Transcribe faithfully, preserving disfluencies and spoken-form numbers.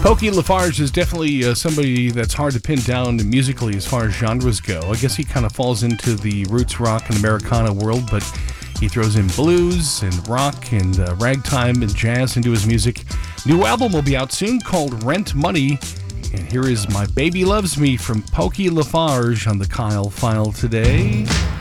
Pokey LaFarge is definitely uh, somebody that's hard to pin down musically as far as genres go. I guess he kind of falls into the roots rock and Americana world, but he throws in blues and rock and uh, ragtime and jazz into his music. New album will be out soon called Rent Money. And here is My Baby Loves Me from Pokey LaFarge on the Kyle File today.